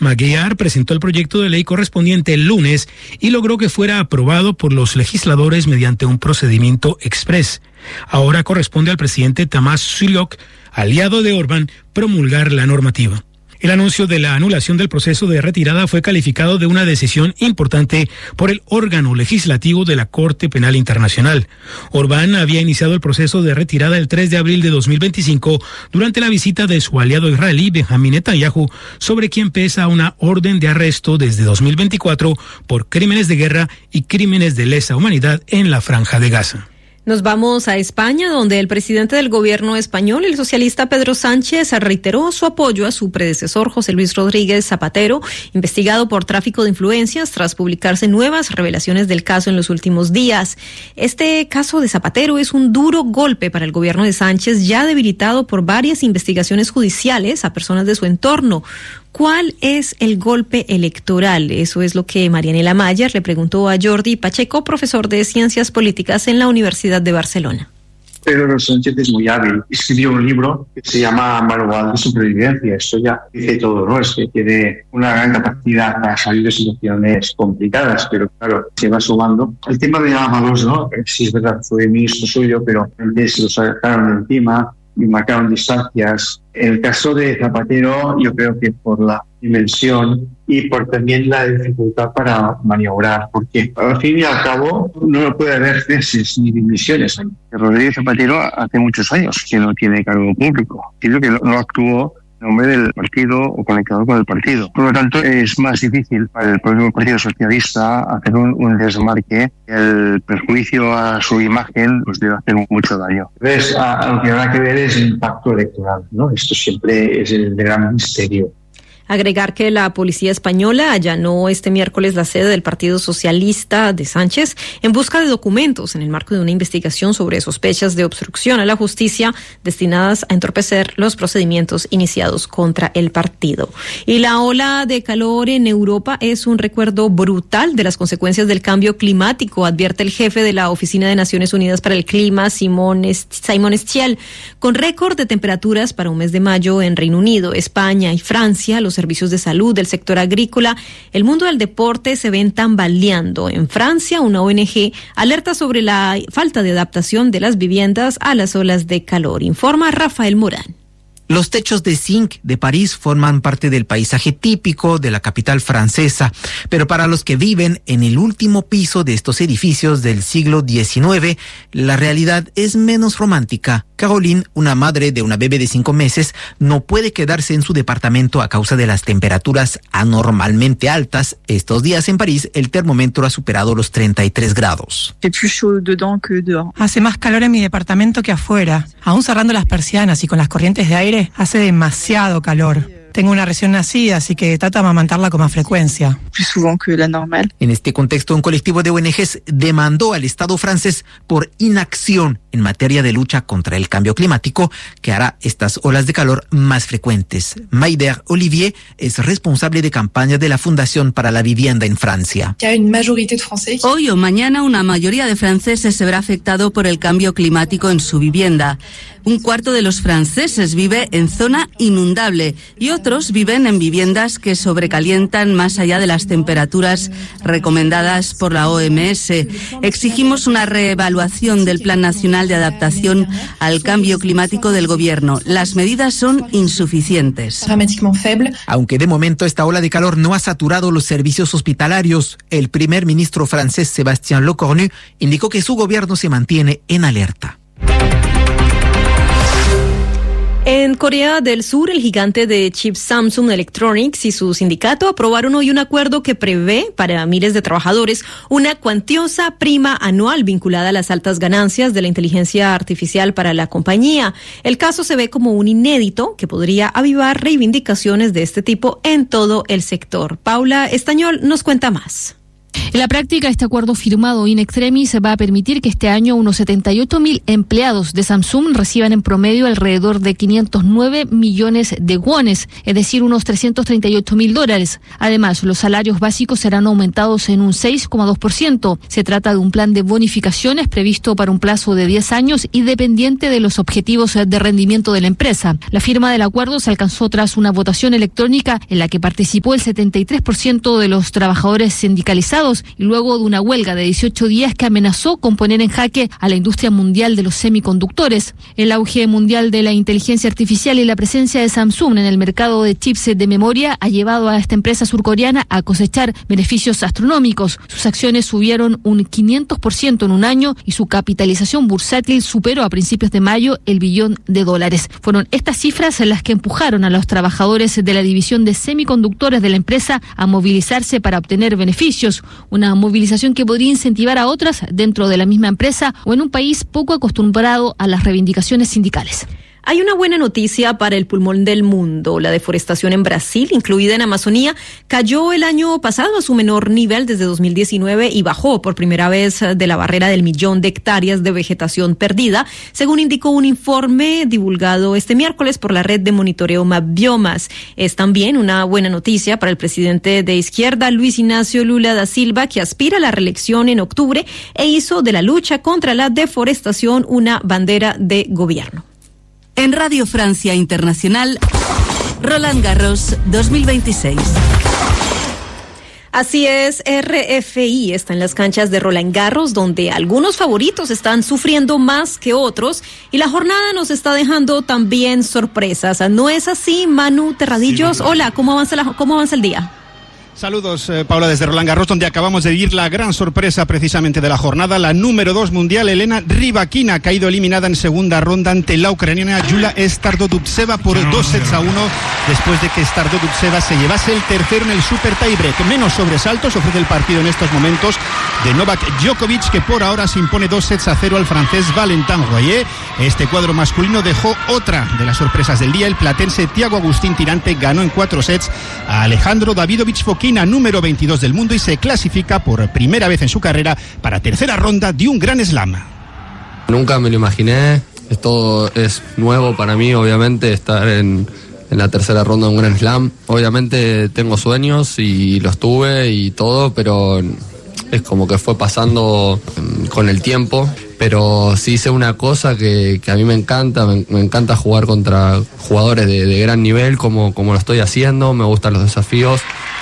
Maguiar presentó el proyecto de ley correspondiente el lunes y logró que fuera aprobado por los legisladores mediante un procedimiento exprés. Ahora corresponde al presidente Tamás Suljók, aliado de Orbán, promulgar la normativa. El anuncio de la anulación del proceso de retirada fue calificado de una decisión importante por el órgano legislativo de la Corte Penal Internacional. Orbán había iniciado el proceso de retirada el 3 de abril de 2025 durante la visita de su aliado israelí Benjamín Netanyahu, sobre quien pesa una orden de arresto desde 2024 por crímenes de guerra y crímenes de lesa humanidad en la Franja de Gaza. Nos vamos a España, donde el presidente del gobierno español, el socialista Pedro Sánchez, reiteró su apoyo a su predecesor José Luis Rodríguez Zapatero, investigado por tráfico de influencias tras publicarse nuevas revelaciones del caso en los últimos días. Este caso de Zapatero es un duro golpe para el gobierno de Sánchez, ya debilitado por varias investigaciones judiciales a personas de su entorno. ¿Cuál es el golpe electoral? Eso es lo que Marianela Mayer le preguntó a Jordi Pacheco, profesor de Ciencias Políticas en la Universidad de Barcelona. Pedro Sánchez es muy hábil. Escribió un libro que se llama Manual de Supervivencia. Esto ya dice todo, ¿no? Es que tiene una gran capacidad para salir de situaciones complicadas, pero claro, se va sumando. El tema de Ábalos, ¿no? Sí, es verdad, fue ministro suyo, pero antes lo sacaron de encima y marcaron distancias. En el caso de Zapatero, yo creo que por la dimensión y por también la dificultad para maniobrar, porque al fin y al cabo no puede haber ceses ni dimisiones. Rodríguez Zapatero hace muchos años que no tiene cargo público. Creo que no actuó en nombre del partido o conectado con el partido. Por lo tanto, es más difícil para el propio Partido Socialista hacer un desmarque. El perjuicio a su imagen pues debe hacer mucho daño. Entonces, lo que habrá que ver es el impacto electoral, ¿no? Esto siempre es el gran misterio. Agregar que la policía española allanó este miércoles la sede del Partido Socialista de Sánchez en busca de documentos en el marco de una investigación sobre sospechas de obstrucción a la justicia destinadas a entorpecer los procedimientos iniciados contra el partido. Y la ola de calor en Europa es un recuerdo brutal de las consecuencias del cambio climático, advierte el jefe de la Oficina de Naciones Unidas para el Clima, Simon Estiel. Con récord de temperaturas para un mes de mayo en Reino Unido, España y Francia, los servicios de salud, del sector agrícola, el mundo del deporte se ven tambaleando. En Francia, una ONG alerta sobre la falta de adaptación de las viviendas a las olas de calor. Informa Rafael Morán. Los techos de zinc de París forman parte del paisaje típico de la capital francesa, pero para los que viven en el último piso de estos edificios del siglo XIX, la realidad es menos romántica. Caroline, una madre de una bebé de 5 meses, no puede quedarse en su departamento a causa de las temperaturas anormalmente altas. Estos días en París el termómetro ha superado los 33 grados. Hace más calor en mi departamento que afuera. Aún cerrando las persianas y con las corrientes de aire, hace demasiado calor. Tengo una recién nacida, así que trata de amamantarla con más frecuencia. En este contexto, un colectivo de ONGs demandó al Estado francés por inacción en materia de lucha contra el cambio climático, que hará estas olas de calor más frecuentes. Maider Olivier es responsable de campaña de la Fundación para la Vivienda en Francia. Hoy o mañana una mayoría de franceses se verá afectado por el cambio climático en su vivienda. Un cuarto de los franceses vive en zona inundable y otros viven en viviendas que sobrecalientan más allá de las temperaturas recomendadas por la OMS. Exigimos una reevaluación del Plan Nacional de Adaptación al Cambio Climático del Gobierno. Las medidas son insuficientes. Aunque de momento esta ola de calor no ha saturado los servicios hospitalarios, el primer ministro francés Sébastien Lecornu indicó que su gobierno se mantiene en alerta. En Corea del Sur, el gigante de chips Samsung Electronics y su sindicato aprobaron hoy un acuerdo que prevé para miles de trabajadores una cuantiosa prima anual vinculada a las altas ganancias de la inteligencia artificial para la compañía. El caso se ve como un inédito que podría avivar reivindicaciones de este tipo en todo el sector. Paula Estañol nos cuenta más. En la práctica, este acuerdo firmado in extremis va a permitir que este año unos 78.000 empleados de Samsung reciban en promedio alrededor de 509 millones de wones, es decir, unos $338.000. Además, los salarios básicos serán aumentados en un 6,2%. Se trata de un plan de bonificaciones previsto para un plazo de 10 años y dependiente de los objetivos de rendimiento de la empresa. La firma del acuerdo se alcanzó tras una votación electrónica en la que participó el 73% de los trabajadores sindicalizados y luego de una huelga de 18 días que amenazó con poner en jaque a la industria mundial de los semiconductores. El auge mundial de la inteligencia artificial y la presencia de Samsung en el mercado de chips de memoria ha llevado a esta empresa surcoreana a cosechar beneficios astronómicos. Sus acciones subieron un 500% en un año y su capitalización bursátil superó a principios de mayo el $1 billón. Fueron estas cifras las que empujaron a los trabajadores de la división de semiconductores de la empresa a movilizarse para obtener beneficios, una movilización que podría incentivar a otras dentro de la misma empresa o en un país poco acostumbrado a las reivindicaciones sindicales. Hay una buena noticia para el pulmón del mundo. La deforestación en Brasil, incluida en Amazonía, cayó el año pasado a su menor nivel desde 2019 y bajó por primera vez de la barrera del 1.000.000 de hectáreas de vegetación perdida, según indicó un informe divulgado este miércoles por la red de monitoreo MapBiomas. Es también una buena noticia para el presidente de izquierda, Luis Ignacio Lula da Silva, que aspira a la reelección en octubre e hizo de la lucha contra la deforestación una bandera de gobierno. En Radio Francia Internacional, Roland Garros 2026. Así es, RFI está en las canchas de Roland Garros, donde algunos favoritos están sufriendo más que otros y la jornada nos está dejando también sorpresas. ¿No es así, Manu Terradillos? Sí. Hola, ¿cómo avanza el día? Saludos, Paula, desde Roland Garros, donde acabamos de vivir la gran sorpresa precisamente de la jornada. La número 2 mundial, Elena Rybakina, ha caído eliminada en segunda ronda ante la ucraniana Yulia Stardudtseva por 2-1, después de que Stardudtseva se llevase el tercero en el super tiebreak. Menos sobresaltos ofrece el partido en estos momentos de Novak Djokovic, que por ahora se impone 2-0 al francés Valentin Royer. Este cuadro masculino dejó otra de las sorpresas del día. El platense Thiago Agustín Tirante ganó en 4 sets a Alejandro Davidovich Fokina, número 22 del mundo, y se clasifica por primera vez en su carrera para tercera ronda de un Grand Slam. Nunca me lo imaginé, esto es nuevo para mí, obviamente, estar en la tercera ronda de un Grand Slam. Obviamente tengo sueños y los tuve y todo, pero es como que fue pasando con el tiempo. Pero sí sé una cosa que a mí me encanta jugar contra jugadores de gran nivel como lo estoy haciendo, me gustan los desafíos.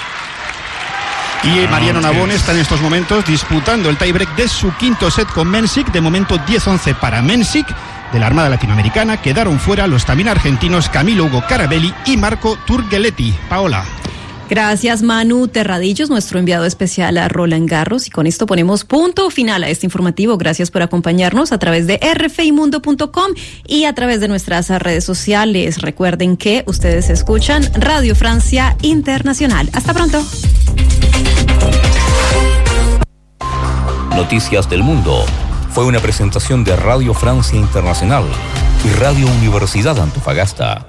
Y Mariano Navón está en estos momentos disputando el tiebreak de su quinto set con Mensik. De momento 10-11 para Mensik. De la Armada Latinoamericana quedaron fuera los también argentinos Camilo Hugo Carabelli y Marco Turgeletti. Paola. Gracias, Manu Terradillos, nuestro enviado especial a Roland Garros. Y con esto ponemos punto final a este informativo. Gracias por acompañarnos a través de rfimundo.com y a través de nuestras redes sociales. Recuerden que ustedes escuchan Radio Francia Internacional. Hasta pronto. Noticias del Mundo fue una presentación de Radio Francia Internacional y Radio Universidad Antofagasta.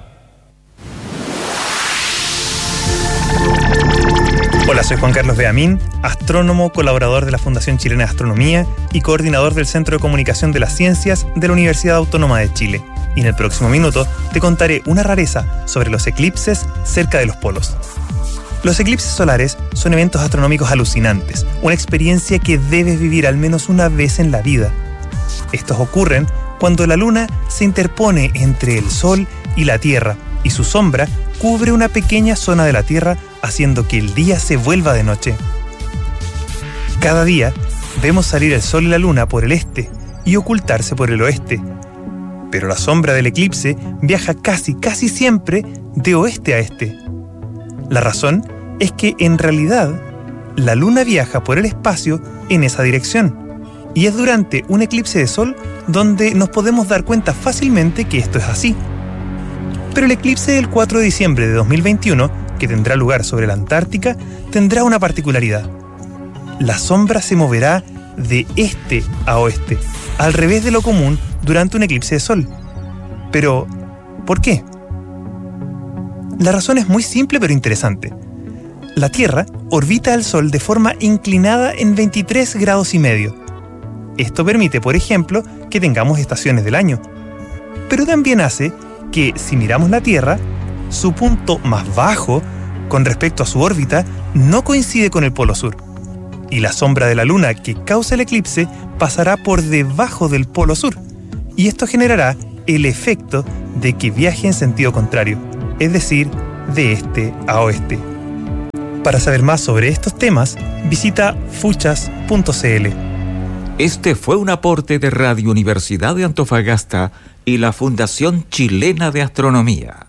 Hola, soy Juan Carlos Beamín, astrónomo, colaborador de la Fundación Chilena de Astronomía y coordinador del Centro de Comunicación de las Ciencias de la Universidad Autónoma de Chile. Y en el próximo minuto te contaré una rareza sobre los eclipses cerca de los polos. Los eclipses solares son eventos astronómicos alucinantes, una experiencia que debes vivir al menos una vez en la vida. Estos ocurren cuando la luna se interpone entre el Sol y la Tierra y su sombra cubre una pequeña zona de la Tierra, haciendo que el día se vuelva de noche. Cada día vemos salir el Sol y la Luna por el este y ocultarse por el oeste, pero la sombra del eclipse viaja casi siempre de oeste a este. La razón es que en realidad la Luna viaja por el espacio en esa dirección, y es durante un eclipse de Sol donde nos podemos dar cuenta fácilmente que esto es así. Pero el eclipse del 4 de diciembre de 2021, que tendrá lugar sobre la Antártica, tendrá una particularidad. La sombra se moverá de este a oeste, al revés de lo común durante un eclipse de Sol. Pero, ¿por qué? La razón es muy simple pero interesante. La Tierra orbita al Sol de forma inclinada en 23 grados y medio. Esto permite, por ejemplo, que tengamos estaciones del año. Pero también hace que, si miramos la Tierra, su punto más bajo con respecto a su órbita no coincide con el Polo Sur. Y la sombra de la Luna que causa el eclipse pasará por debajo del Polo Sur. Y esto generará el efecto de que viaje en sentido contrario, es decir, de este a oeste. Para saber más sobre estos temas, visita fuchas.cl. Este fue un aporte de Radio Universidad de Antofagasta y la Fundación Chilena de Astronomía.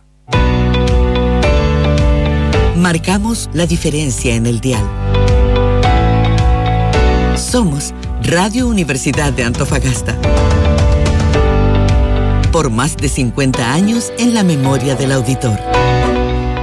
Marcamos la diferencia en el dial. Somos Radio Universidad de Antofagasta. Por más de 50 años en la memoria del auditor.